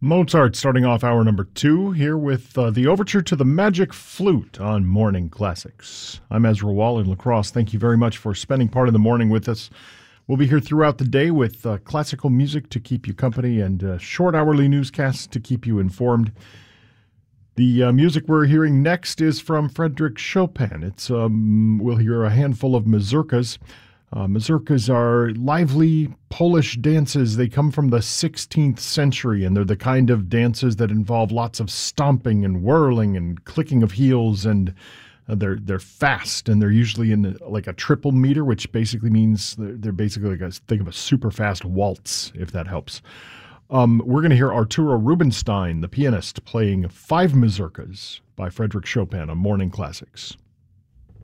Mozart starting off hour number 2 here with the overture to the Magic Flute on Morning Classics. I'm Ezra Wall in La Crosse. Thank you very much for spending part of the morning with us. We'll be here throughout the day with classical music to keep you company and short hourly newscasts to keep you informed. The music we're hearing next is from Frédéric Chopin. We'll hear a handful of mazurkas. Mazurkas are lively Polish dances. They come from the 16th century, and they're the kind of dances that involve lots of stomping and whirling and clicking of heels, and they're fast, and they're usually in like a triple meter, which basically means they're basically like think of a super fast waltz, if that helps. We're going to hear Arturo Rubinstein, the pianist, playing 5 mazurkas by Frédéric Chopin on Morning Classics.